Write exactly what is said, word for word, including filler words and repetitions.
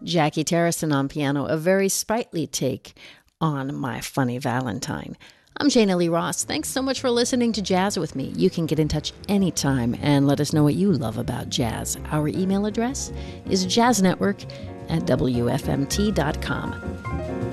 Jackie Terrison on piano, a very sprightly take on My Funny Valentine. I'm Jana Lee Ross. Thanks so much for listening to Jazz with me. You can get in touch anytime and let us know what you love about jazz. Our email address is jazznetwork at w f m t dot com.